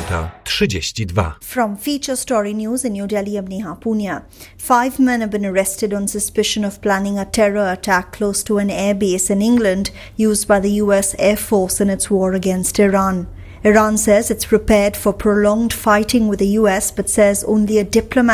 10:32. From Feature Story News in New Delhi, I'm Neha Punya. 5 men have been arrested on suspicion of planning a terror attack close to an airbase in England used by the US Air Force in its war against Iran. Iran says it's prepared for prolonged fighting with the US but says only a diplomatic